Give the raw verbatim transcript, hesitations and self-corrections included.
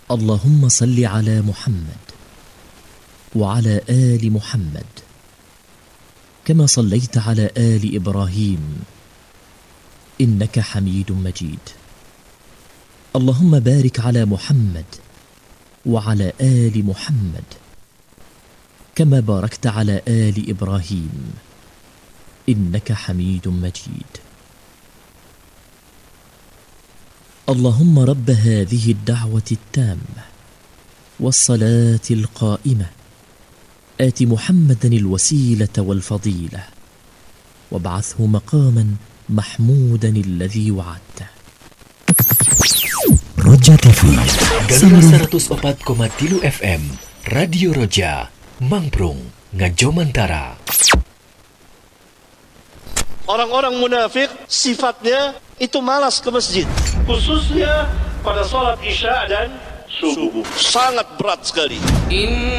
اللهم صل على محمد وعلى آل محمد كما صليت على آل إبراهيم إنك حميد مجيد. اللهم بارك على محمد وعلى آل محمد كما باركت على آل إبراهيم إنك حميد مجيد. اللهم رب هذه الدعوة التامة والصلاة القائمة آت محمدا الوسيلة والفضيلة وابعثه مقاما محمودا الذي وعدته. Roja T V Galura seratus empat koma tiga F M Radio Roja Mangprung Ngajomantara. Orang-orang munafik sifatnya itu malas ke masjid, khususnya pada salat isya dan subuh. Sangat berat sekali.